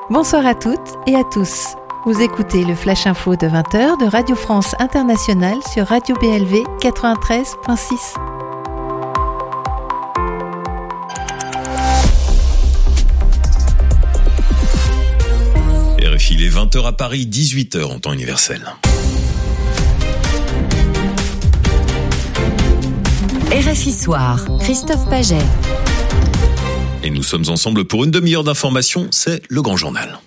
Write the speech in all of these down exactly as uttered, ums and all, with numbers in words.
Bonsoir à toutes et à tous. Vous écoutez le Flash Info de vingt heures de Radio France Internationale sur Radio B L V quatre-vingt-treize virgule six. R F I, il est vingt heures à Paris, dix-huit heures en temps universel. R F I Soir, Christophe Paget. Et nous sommes ensemble pour une demi-heure d'information, c'est le Grand Journal.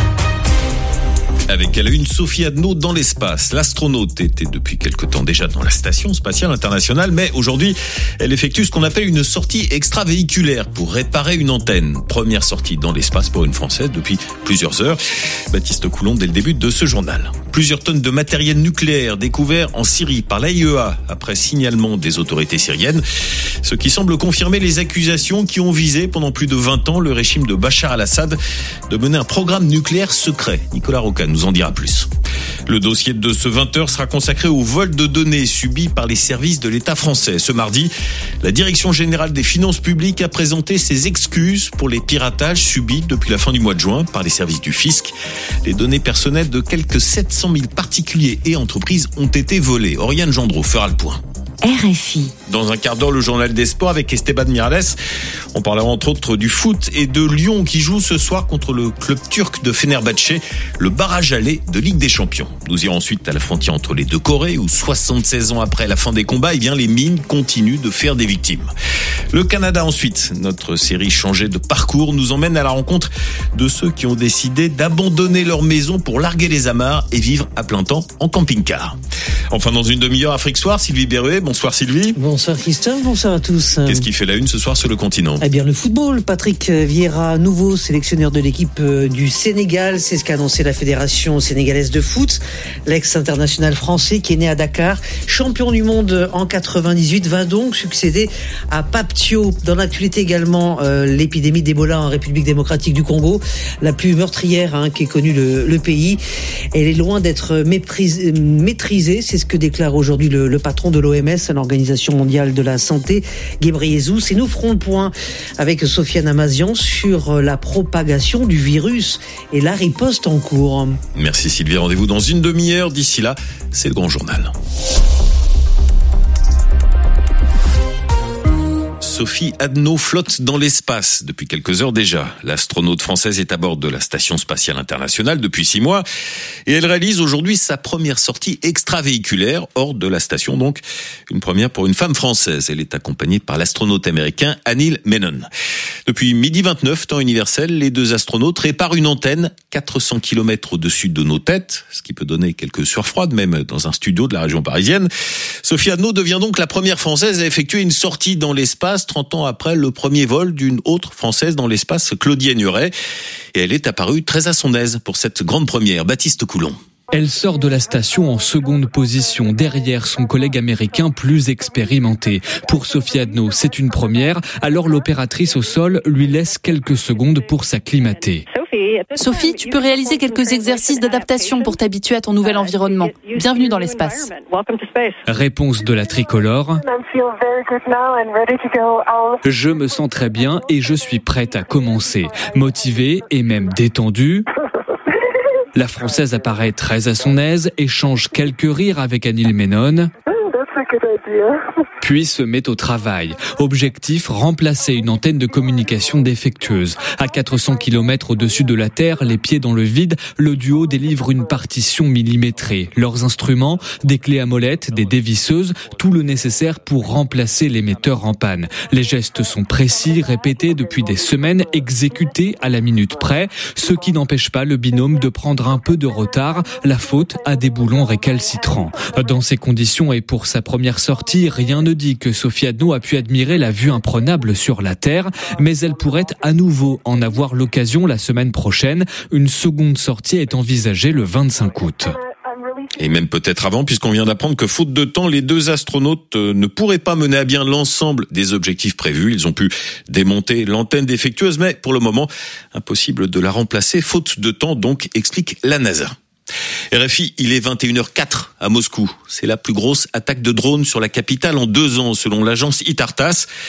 Avec à la une, Sophie Adno dans l'espace. L'astronaute était depuis quelque temps déjà dans la Station Spatiale Internationale, mais aujourd'hui, elle effectue ce qu'on appelle une sortie extravéhiculaire pour réparer une antenne. Première sortie dans l'espace pour une Française depuis plusieurs heures. Baptiste Coulon dès le début de ce journal. Plusieurs tonnes de matériel nucléaire découvert en Syrie par l'A I E A après signalement des autorités syriennes. Ce qui semble confirmer les accusations qui ont visé pendant plus de vingt ans le régime de Bachar al-Assad de mener un programme nucléaire secret. Nicolas Roca nous en dira plus. Le dossier de ce vingt heures sera consacré au vol de données subi par les services de l'État français. Ce mardi, la Direction générale des finances publiques a présenté ses excuses pour les piratages subis depuis la fin du mois de juin par les services du fisc. Les données personnelles de quelques sept cent mille particuliers et entreprises ont été volées. Oriane Gendreau fera le point. R F I. Dans un quart d'heure, le journal des sports avec Esteban Miralles. On parlera entre autres du foot et de Lyon qui joue ce soir contre le club turc de Fenerbahçe, le barrage aller de Ligue des Champions. Nous irons ensuite à la frontière entre les deux Corées où soixante-seize ans après la fin des combats, eh bien les mines continuent de faire des victimes. Le Canada ensuite. Notre série Changer de parcours nous emmène à la rencontre de ceux qui ont décidé d'abandonner leur maison pour larguer les amarres et vivre à plein temps en camping-car. Enfin, dans une demi-heure, Afrique Soir, Sylvie Berruet. Bonsoir Sylvie. Bonsoir Christophe, bonsoir à tous. Qu'est-ce qui fait la une ce soir sur le continent ? Eh bien le football, Patrick Vieira, nouveau sélectionneur de l'équipe du Sénégal, c'est ce qu'a annoncé la Fédération sénégalaise de foot. L'ex-international français qui est né à Dakar, champion du monde en quatre-vingt-dix-huit, va donc succéder à Pape Thiaw. Dans l'actualité également, euh, l'épidémie d'Ebola en République démocratique du Congo, la plus meurtrière hein, qui est connue le, le pays. Elle est loin d'être méprise, maîtrisée, c'est ce que déclare aujourd'hui le, le patron de l'O M S, l'Organisation mondiale de la santé, Ghebreyesus. Et nous ferons le point avec Sofiane Amazian sur la propagation du virus et la riposte en cours. Merci Sylvie, rendez-vous dans une demi-heure. D'ici là, c'est le Grand Journal. Sophie Adno flotte dans l'espace depuis quelques heures déjà. L'astronaute française est à bord de la Station Spatiale Internationale depuis six mois et elle réalise aujourd'hui sa première sortie extravéhiculaire hors de la station, donc une première pour une femme française. Elle est accompagnée par l'astronaute américain Anil Menon. Depuis midi vingt-neuf, temps universel, les deux astronautes réparent une antenne quatre cents kilomètres au-dessus de nos têtes, ce qui peut donner quelques sueurs froides, même dans un studio de la région parisienne. Sophie Adno devient donc la première française à effectuer une sortie dans l'espace, trente ans après le premier vol d'une autre française dans l'espace, Claudie Aigneret. Et elle est apparue très à son aise pour cette grande première. Baptiste Coulon. Elle sort de la station en seconde position, derrière son collègue américain plus expérimenté. Pour Sophie Adno, c'est une première, alors l'opératrice au sol lui laisse quelques secondes pour s'acclimater. Sophie, tu peux réaliser quelques exercices d'adaptation pour t'habituer à ton nouvel environnement. Bienvenue dans l'espace. Réponse de la tricolore. Je me sens très bien et je suis prête à commencer. Motivée et même détendue. La Française apparaît très à son aise, échange quelques rires avec Anil Menon, puis se met au travail. Objectif, remplacer une antenne de communication défectueuse. À quatre cents kilomètres au-dessus de la Terre, les pieds dans le vide, le duo délivre une partition millimétrée. Leurs instruments, des clés à molette, des dévisseuses, tout le nécessaire pour remplacer l'émetteur en panne. Les gestes sont précis, répétés depuis des semaines, exécutés à la minute près, ce qui n'empêche pas le binôme de prendre un peu de retard, la faute à des boulons récalcitrants. Dans ces conditions et pour sa première sortie, rien ne dit que Sophie Adno a pu admirer la vue imprenable sur la Terre, mais elle pourrait à nouveau en avoir l'occasion la semaine prochaine. Une seconde sortie est envisagée le vingt-cinq août. Et même peut-être avant, puisqu'on vient d'apprendre que faute de temps, les deux astronautes ne pourraient pas mener à bien l'ensemble des objectifs prévus. Ils ont pu démonter l'antenne défectueuse, mais pour le moment, impossible de la remplacer, faute de temps donc, explique la NASA. R F I, il est vingt et une heures quatre à Moscou. C'est la plus grosse attaque de drone sur la capitale en deux ans, selon l'agence Itartas.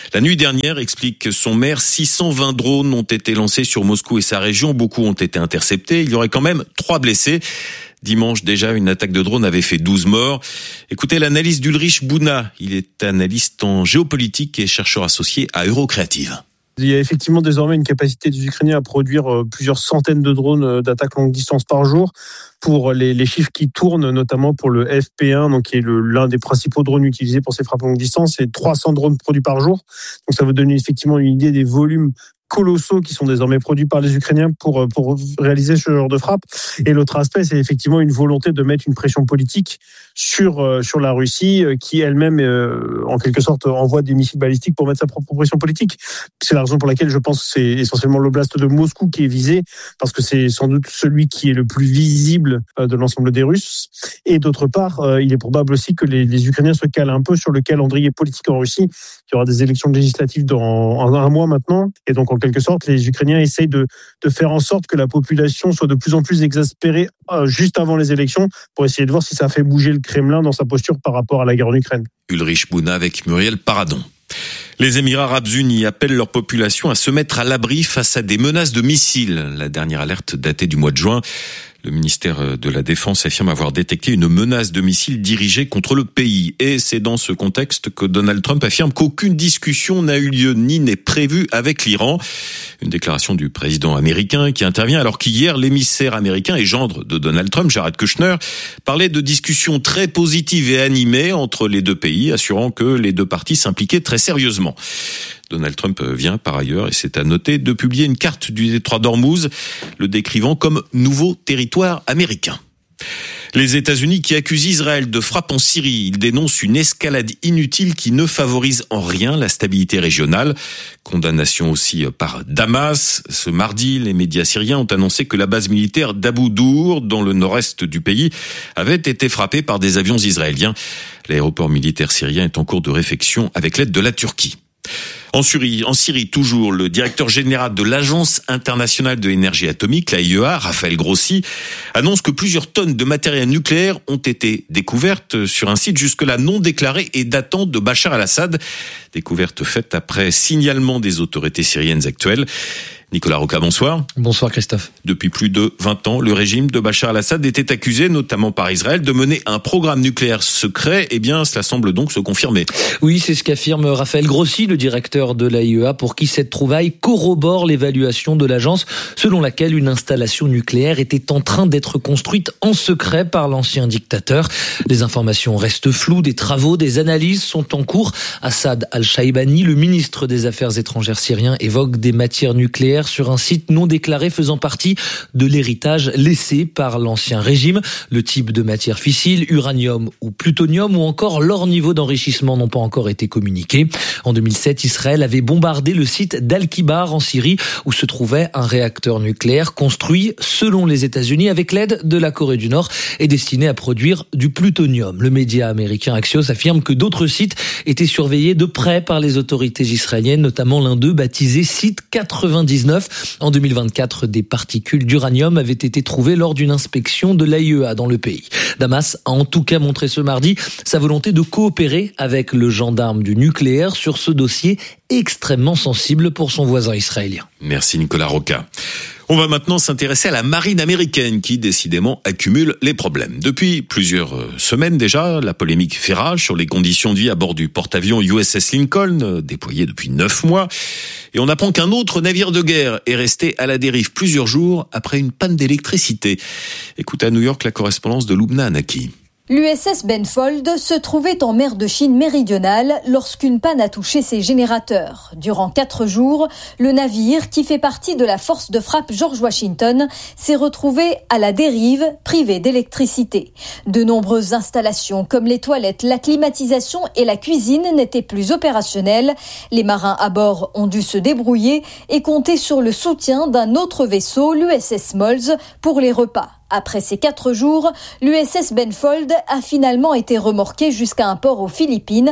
La nuit dernière, explique son maire, six cent vingt drones ont été lancés sur Moscou et sa région. Beaucoup ont été interceptés. Il y aurait quand même trois blessés. Dimanche déjà, une attaque de drone avait fait douze morts. Écoutez l'analyse d'Ulrich Bouna. Il est analyste en géopolitique et chercheur associé à Eurocreative. Il y a effectivement désormais une capacité des Ukrainiens à produire plusieurs centaines de drones d'attaque longue distance par jour. Pour les, les chiffres qui tournent, notamment pour le F P un, donc qui est le, l'un des principaux drones utilisés pour ces frappes longue distance, c'est trois cents drones produits par jour. Donc ça vous donne effectivement une idée des volumes colossaux qui sont désormais produits par les Ukrainiens pour pour réaliser ce genre de frappe. Et l'autre aspect, c'est effectivement une volonté de mettre une pression politique sur euh, sur la Russie, euh, qui elle-même, euh, en quelque sorte, envoie des missiles balistiques pour mettre sa propre pression politique. C'est la raison pour laquelle je pense que c'est essentiellement l'oblast de Moscou qui est visé, parce que c'est sans doute celui qui est le plus visible euh, de l'ensemble des Russes. Et d'autre part, euh, il est probable aussi que les, les Ukrainiens se calent un peu sur le calendrier politique en Russie. Il y aura des élections législatives dans un, un mois maintenant, et donc en quelque sorte, les Ukrainiens essayent de, de faire en sorte que la population soit de plus en plus exaspérée euh, juste avant les élections pour essayer de voir si ça fait bouger le Kremlin dans sa posture par rapport à la guerre en Ukraine. Ulrich Bouna avec Muriel Paradon. Les Émirats arabes unis appellent leur population à se mettre à l'abri face à des menaces de missiles. La dernière alerte datée du mois de juin. Le ministère de la Défense affirme avoir détecté une menace de missiles dirigée contre le pays. Et c'est dans ce contexte que Donald Trump affirme qu'aucune discussion n'a eu lieu ni n'est prévue avec l'Iran. Une déclaration du président américain qui intervient alors qu'hier, l'émissaire américain et gendre de Donald Trump, Jared Kushner, parlait de discussions très positives et animées entre les deux pays, assurant que les deux parties s'impliquaient très sérieusement. Donald Trump vient par ailleurs, et c'est à noter, de publier une carte du détroit d'Ormuz, le décrivant comme nouveau territoire américain. Les États-Unis qui accusent Israël de frappe en Syrie. Ils dénoncent une escalade inutile qui ne favorise en rien la stabilité régionale. Condamnation aussi par Damas. Ce mardi, les médias syriens ont annoncé que la base militaire d'Abu Dour, dans le nord-est du pays, avait été frappée par des avions israéliens. L'aéroport militaire syrien est en cours de réfection avec l'aide de la Turquie. En Syrie, en Syrie, toujours, le directeur général de l'Agence internationale de l'énergie atomique, l'A I E A, Raphaël Grossi, annonce que plusieurs tonnes de matériel nucléaire ont été découvertes sur un site jusque-là non déclaré et datant de Bachar al-Assad. Découverte faite après signalement des autorités syriennes actuelles. Nicolas Roca, bonsoir. Bonsoir Christophe. Depuis plus de vingt ans, le régime de Bachar al-Assad était accusé, notamment par Israël, de mener un programme nucléaire secret. Eh bien, cela semble donc se confirmer. Oui, c'est ce qu'affirme Raphaël Grossi, le directeur de l'A I E A, pour qui cette trouvaille corrobore l'évaluation de l'agence, selon laquelle une installation nucléaire était en train d'être construite en secret par l'ancien dictateur. Les informations restent floues, des travaux, des analyses sont en cours. Assad al-Shaibani, le ministre des Affaires étrangères syrien, évoque des matières nucléaires sur un site non déclaré faisant partie de l'héritage laissé par l'ancien régime. Le type de matière fissile, uranium ou plutonium, ou encore leur niveau d'enrichissement n'ont pas encore été communiqués. En deux mille sept, Israël avait bombardé le site d'Al-Kibar en Syrie, où se trouvait un réacteur nucléaire construit, selon les États-Unis, avec l'aide de la Corée du Nord et destiné à produire du plutonium. Le média américain Axios affirme que d'autres sites étaient surveillés de près par les autorités israéliennes, notamment l'un d'eux baptisé site quatre-vingt-dix-neuf. En deux mille vingt-quatre, des particules d'uranium avaient été trouvées lors d'une inspection de l'A I E A dans le pays. Damas a en tout cas montré ce mardi sa volonté de coopérer avec le gendarme du nucléaire sur ce dossier extrêmement sensible pour son voisin israélien. Merci Nicolas Roca. On va maintenant s'intéresser à la marine américaine qui, décidément, accumule les problèmes. Depuis plusieurs semaines déjà, la polémique fait rage sur les conditions de vie à bord du porte-avions U S S Lincoln, déployé depuis neuf mois. Et on apprend qu'un autre navire de guerre est resté à la dérive plusieurs jours après une panne d'électricité. Écoute à New York la correspondance de Loubna Anaki. L'U S S Benfold se trouvait en mer de Chine méridionale lorsqu'une panne a touché ses générateurs. Durant quatre jours, le navire, qui fait partie de la force de frappe George Washington, s'est retrouvé à la dérive, privé d'électricité. De nombreuses installations comme les toilettes, la climatisation et la cuisine n'étaient plus opérationnelles. Les marins à bord ont dû se débrouiller et compter sur le soutien d'un autre vaisseau, l'U S S Smalls, pour les repas. Après ces quatre jours, l'U S S Benfold a finalement été remorqué jusqu'à un port aux Philippines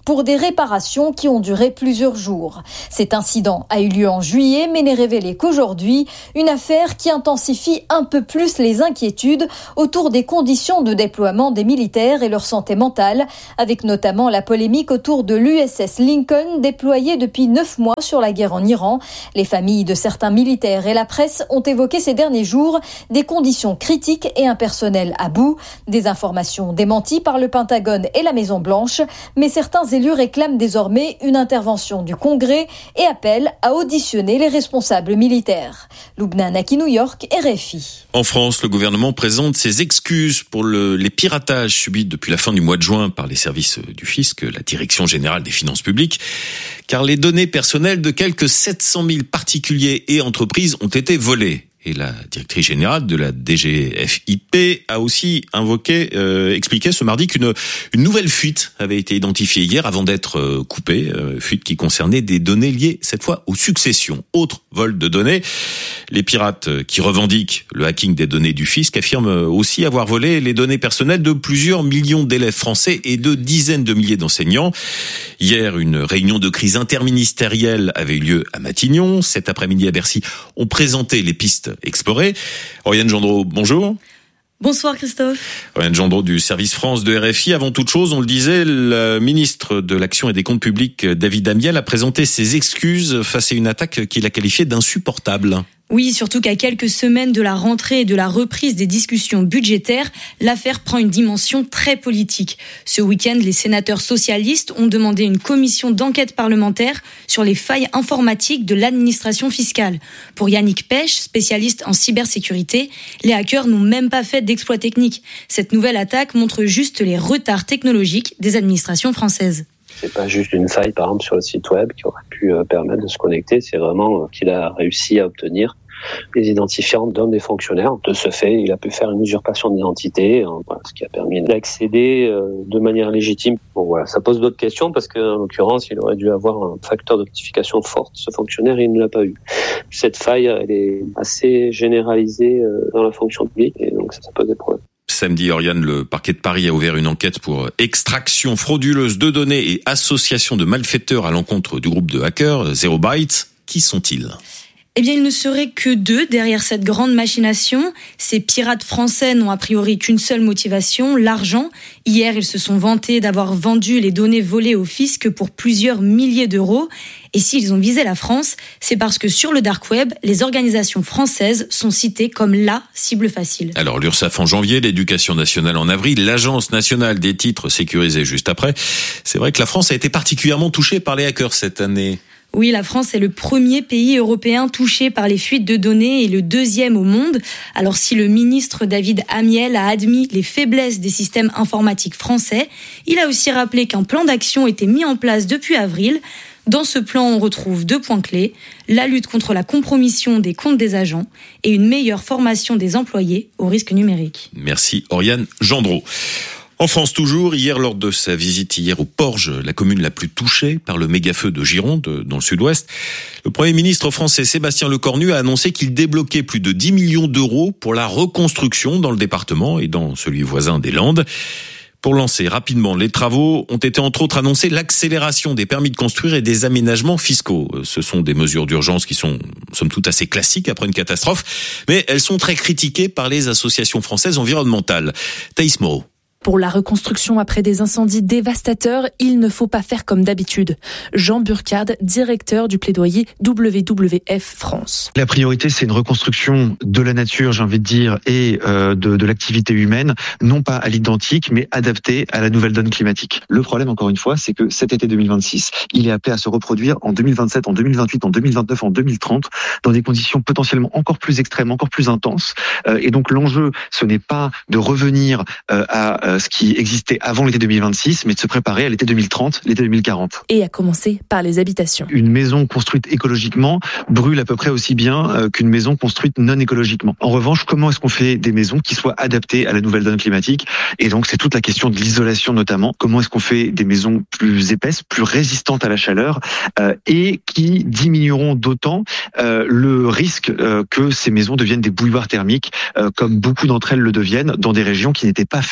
pour des réparations qui ont duré plusieurs jours. Cet incident a eu lieu en juillet, mais n'est révélé qu'aujourd'hui. Une affaire qui intensifie un peu plus les inquiétudes autour des conditions de déploiement des militaires et leur santé mentale, avec notamment la polémique autour de l'U S S Lincoln déployé depuis neuf mois sur la guerre en Iran. Les familles de certains militaires et la presse ont évoqué ces derniers jours des conditions critiques et un personnel à bout. Des informations démenties par le Pentagone et la Maison-Blanche, mais certains élus réclament désormais une intervention du Congrès et appellent à auditionner les responsables militaires. Loubna Naki, New York, R F I. En France, le gouvernement présente ses excuses pour le, les piratages subis depuis la fin du mois de juin par les services du fisc, la Direction générale des finances publiques, car les données personnelles de quelques sept cent mille particuliers et entreprises ont été volées. Et la directrice générale de la D G F I P a aussi invoqué, euh, expliqué ce mardi qu'une une nouvelle fuite avait été identifiée hier avant d'être euh, coupée, euh, fuite qui concernait des données liées cette fois aux successions. Autre vol de données, les pirates qui revendiquent le hacking des données du fisc affirment aussi avoir volé les données personnelles de plusieurs millions d'élèves français et de dizaines de milliers d'enseignants. Hier, une réunion de crise interministérielle avait eu lieu à Matignon. Cet après-midi à Bercy, on présentait les pistes explorées. Oriane Gendreau, bonjour. Bonsoir Christophe. Oriane Gendreau du service France de R F I. Avant toute chose, on le disait, le ministre de l'Action et des Comptes Publics, David Amiel, a présenté ses excuses face à une attaque qu'il a qualifiée d'insupportable. Oui, surtout qu'à quelques semaines de la rentrée et de la reprise des discussions budgétaires, l'affaire prend une dimension très politique. Ce week-end, les sénateurs socialistes ont demandé une commission d'enquête parlementaire sur les failles informatiques de l'administration fiscale. Pour Yannick Pech, spécialiste en cybersécurité, les hackers n'ont même pas fait d'exploit technique. Cette nouvelle attaque montre juste les retards technologiques des administrations françaises. C'est pas juste une faille, par exemple, sur le site web qui aurait pu permettre de se connecter. C'est vraiment qu'il a réussi à obtenir les identifiants d'un des fonctionnaires. De ce fait, il a pu faire une usurpation d'identité, voilà, ce qui a permis d'accéder de manière légitime. Bon, voilà, ça pose d'autres questions parce qu'en l'occurrence, il aurait dû avoir un facteur de notification fort. Ce fonctionnaire, il ne l'a pas eu. Cette faille, elle est assez généralisée dans la fonction publique et donc ça, ça pose des problèmes. Samedi, Oriane, le parquet de Paris a ouvert une enquête pour extraction frauduleuse de données et association de malfaiteurs à l'encontre du groupe de hackers Zero Byte. Qui sont-ils ? Eh bien, il ne serait que deux derrière cette grande machination. Ces pirates français n'ont a priori qu'une seule motivation, l'argent. Hier, ils se sont vantés d'avoir vendu les données volées au fisc pour plusieurs milliers d'euros. Et s'ils ont visé la France, c'est parce que sur le dark web, les organisations françaises sont citées comme la cible facile. Alors l'URSSAF en janvier, l'Éducation nationale en avril, l'Agence nationale des titres sécurisés juste après. C'est vrai que la France a été particulièrement touchée par les hackers cette année. Oui, la France est le premier pays européen touché par les fuites de données et le deuxième au monde. Alors si le ministre David Amiel a admis les faiblesses des systèmes informatiques français, il a aussi rappelé qu'un plan d'action était mis en place depuis avril. Dans ce plan, on retrouve deux points clés, la lutte contre la compromission des comptes des agents et une meilleure formation des employés aux risques numériques. Merci Oriane Gendreau. En France toujours, hier lors de sa visite hier au Porge, la commune la plus touchée par le méga-feu de Gironde, dans le sud-ouest, le Premier ministre français Sébastien Lecornu a annoncé qu'il débloquait plus de dix millions d'euros pour la reconstruction dans le département et dans celui voisin des Landes. Pour lancer rapidement les travaux, ont été entre autres annoncés l'accélération des permis de construire et des aménagements fiscaux. Ce sont des mesures d'urgence qui sont, somme toute, assez classiques après une catastrophe, mais elles sont très critiquées par les associations françaises environnementales. Thaïs Moreau. Pour la reconstruction après des incendies dévastateurs, il ne faut pas faire comme d'habitude. Jean Burkhard, directeur du plaidoyer W W F France. La priorité, c'est une reconstruction de la nature, j'ai envie de dire, et euh, de, de l'activité humaine, non pas à l'identique, mais adaptée à la nouvelle donne climatique. Le problème, encore une fois, c'est que cet été deux mille vingt-six, il est appelé à se reproduire en deux mille vingt-sept, en deux mille vingt-huit, en deux mille vingt-neuf, en deux mille trente, dans des conditions potentiellement encore plus extrêmes, encore plus intenses. Euh, et donc l'enjeu, ce n'est pas de revenir euh, à ce qui existait avant l'été deux mille vingt-six, mais de se préparer à l'été deux mille trente, l'été deux mille quarante. Et à commencer par les habitations. Une maison construite écologiquement brûle à peu près aussi bien qu'une maison construite non écologiquement. En revanche, comment est-ce qu'on fait des maisons qui soient adaptées à la nouvelle donne climatique ? Et donc, c'est toute la question de l'isolation notamment. Comment est-ce qu'on fait des maisons plus épaisses, plus résistantes à la chaleur euh, et qui diminueront d'autant euh, le risque euh, que ces maisons deviennent des bouilloires thermiques, euh, comme beaucoup d'entre elles le deviennent, dans des régions qui n'étaient pas faites pour des températures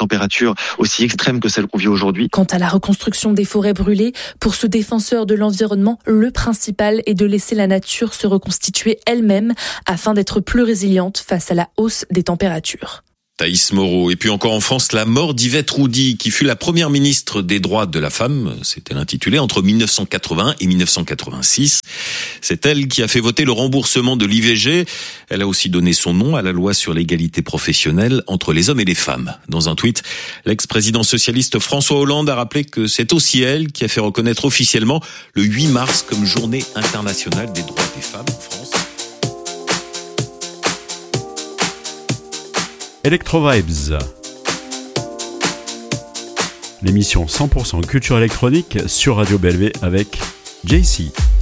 températures aussi extrêmes que celles qu'on vit aujourd'hui. Quant à la reconstruction des forêts brûlées, pour ce défenseur de l'environnement, le principal est de laisser la nature se reconstituer elle-même afin d'être plus résiliente face à la hausse des températures. Thaïs Moreau. Et puis encore en France, la mort d'Yvette Roudy, qui fut la première ministre des droits de la femme, c'était l'intitulé, entre dix-neuf cent quatre-vingt et dix-neuf cent quatre-vingt-six. C'est elle qui a fait voter le remboursement de l'I V G. Elle a aussi donné son nom à la loi sur l'égalité professionnelle entre les hommes et les femmes. Dans un tweet, l'ex-président socialiste François Hollande a rappelé que c'est aussi elle qui a fait reconnaître officiellement le huit mars comme journée internationale des droits des femmes en France. Electro Vibes, l'émission cent pour cent culture électronique sur Radio B L V avec J C.